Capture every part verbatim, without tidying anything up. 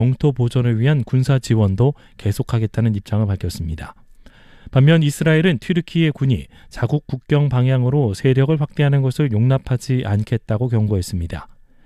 영토 보존을 위한 군사 지원도 계속하겠다는 입장을 밝혔습니다. 반면 이스라엘은 튀르키예 군이 자국 국경 방향으로 세력을 확대하는 것을 용납하지 않겠다고 경고했습니다.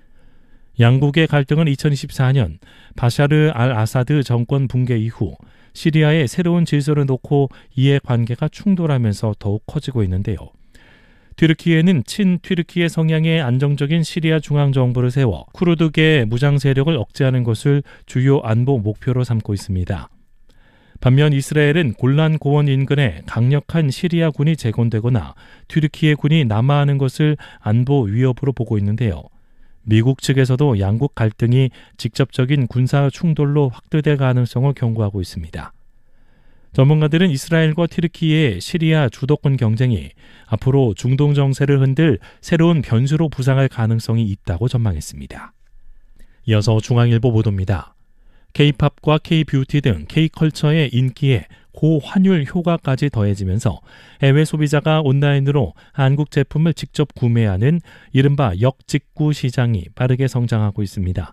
양국의 갈등은 이천이십사 년 바샤르 알 아사드 정권 붕괴 이후 시리아의 새로운 질서를 놓고 이해 관계가 충돌하면서 더욱 커지고 있는데요. 튀르키예는 친튀르키예 성향의 안정적인 시리아 중앙정부를 세워 쿠르드계 무장 세력을 억제하는 것을 주요 안보 목표로 삼고 있습니다. 반면 이스라엘은 골란 고원 인근에 강력한 시리아 군이 재건되거나 튀르키예 군이 남하하는 것을 안보 위협으로 보고 있는데요. 미국 측에서도 양국 갈등이 직접적인 군사 충돌로 확대될 가능성을 경고하고 있습니다. 전문가들은 이스라엘과 튀르키예의 시리아 주도권 경쟁이 앞으로 중동 정세를 흔들 새로운 변수로 부상할 가능성이 있다고 전망했습니다. 이어서 중앙일보 보도입니다. K-팝과 K-뷰티 등 K-컬처의 인기에 고환율 효과까지 더해지면서 해외 소비자가 온라인으로 한국 제품을 직접 구매하는 이른바 역직구 시장이 빠르게 성장하고 있습니다.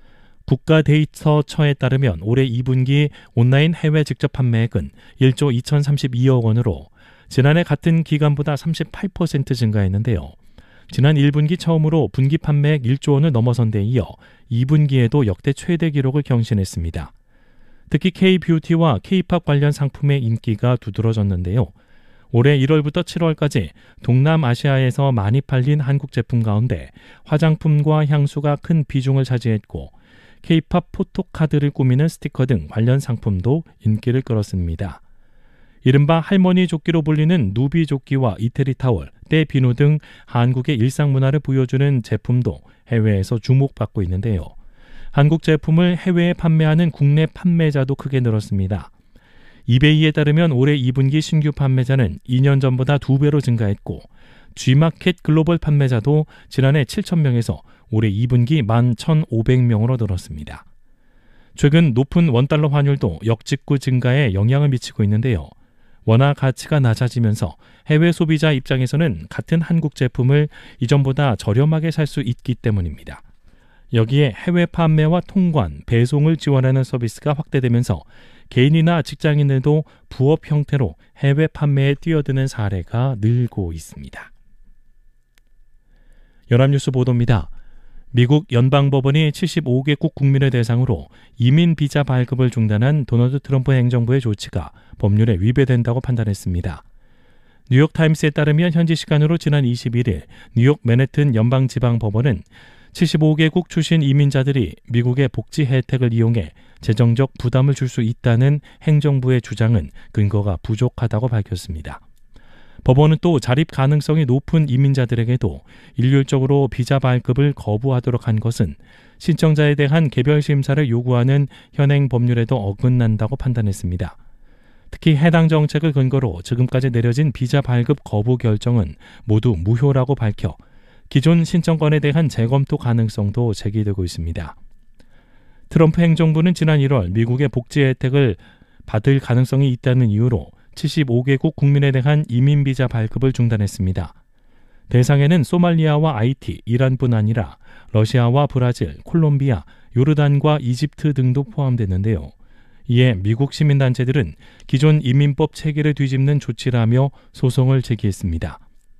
국가데이터처에 따르면 올해 이 분기 온라인 해외 직접 판매액은 일조 이천삼십이억 원으로 지난해 같은 기간보다 삼십팔 퍼센트 증가했는데요. 지난 일 분기 처음으로 분기 판매액 일조 원을 넘어선 데 이어 이 분기에도 역대 최대 기록을 경신했습니다. 특히 K-뷰티와 K-팝 관련 상품의 인기가 두드러졌는데요. 올해 일월부터 칠월까지 동남아시아에서 많이 팔린 한국 제품 가운데 화장품과 향수가 큰 비중을 차지했고 K-팝 포토카드를 꾸미는 스티커 등 관련 상품도 인기를 끌었습니다. 이른바 할머니 조끼로 불리는 누비 조끼와 이태리 타월, 때 비누 등 한국의 일상 문화를 보여주는 제품도 해외에서 주목받고 있는데요. 한국 제품을 해외에 판매하는 국내 판매자도 크게 늘었습니다. 이베이에 따르면 올해 이 분기 신규 판매자는 이 년 전보다 두 배로 증가했고 G마켓 글로벌 판매자도 지난해 칠천 명에서 올해 이 분기 만 천오백 명으로 늘었습니다. 최근 높은 원달러 환율도 역직구 증가에 영향을 미치고 있는데요. 원화 가치가 낮아지면서 해외 소비자 입장에서는 같은 한국 제품을 이전보다 저렴하게 살 수 있기 때문입니다. 여기에 해외 판매와 통관, 배송을 지원하는 서비스가 확대되면서 개인이나 직장인들도 부업 형태로 해외 판매에 뛰어드는 사례가 늘고 있습니다. 연합뉴스 보도입니다. 미국 연방법원이 칠십오 개국 국민을 대상으로 이민 비자 발급을 중단한 도널드 트럼프 행정부의 조치가 법률에 위배된다고 판단했습니다. 뉴욕타임스에 따르면 현지 시간으로 지난 이십일 일 뉴욕 맨해튼 연방지방법원은 칠십오 개국 출신 이민자들이 미국의 복지 혜택을 이용해 재정적 부담을 줄 수 있다는 행정부의 주장은 근거가 부족하다고 밝혔습니다. 법원은 또 자립 가능성이 높은 이민자들에게도 일률적으로 비자 발급을 거부하도록 한 것은 신청자에 대한 개별 심사를 요구하는 현행 법률에도 어긋난다고 판단했습니다. 특히 해당 정책을 근거로 지금까지 내려진 비자 발급 거부 결정은 모두 무효라고 밝혀 기존 신청권에 대한 재검토 가능성도 제기되고 있습니다. 트럼프 행정부는 지난 일월 미국의 복지 혜택을 받을 가능성이 있다는 이유로 칠십오 개국 국민에 대한 이민 비자 발급을 중단했습니다. 대상에는 소말리아와 아이티, 이란뿐 아니라 러시아와 브라질, 콜롬비아, 요르단과 이집트 등도 포함됐는데요. 이에 미국 시민단체들은 기존 이민법 체계를 뒤집는 조치라며 소송을 제기했습니다.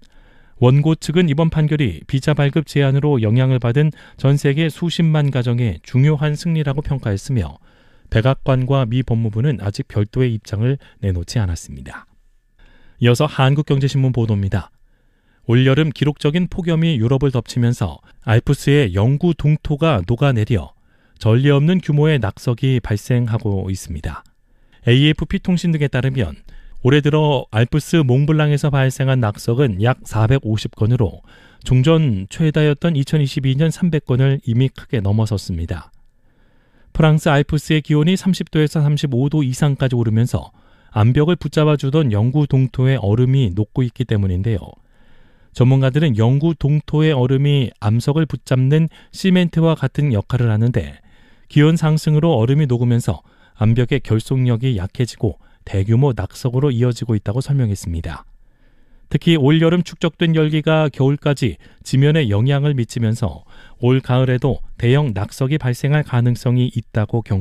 원고 측은 이번 판결이 비자 발급 제한으로 영향을 받은 전 세계 수십만 가정의 중요한 승리라고 평가했으며 백악관과 미 법무부는 아직 별도의 입장을 내놓지 않았습니다. 이어서 한국경제신문 보도입니다. 올여름 기록적인 폭염이 유럽을 덮치면서 알프스의 영구 동토가 녹아내려 전례 없는 규모의 낙석이 발생하고 있습니다. 에이에프피 통신 등에 따르면 올해 들어 알프스 몽블랑에서 발생한 낙석은 약 사백오십 건으로 종전 최다였던 이천이십이 년 삼백 건을 이미 크게 넘어섰습니다. 프랑스 알프스의 기온이 삼십 도에서 삼십오 도 이상까지 오르면서 암벽을 붙잡아주던 영구 동토의 얼음이 녹고 있기 때문인데요. 전문가들은 영구 동토의 얼음이 암석을 붙잡는 시멘트와 같은 역할을 하는데 기온 상승으로 얼음이 녹으면서 암벽의 결속력이 약해지고 대규모 낙석으로 이어지고 있다고 설명했습니다. 특히 올여름 축적된 열기가 겨울까지 지면에 영향을 미치면서 올 가을에도 대형 낙석이 발생할 가능성이 있다고 경고했습니다.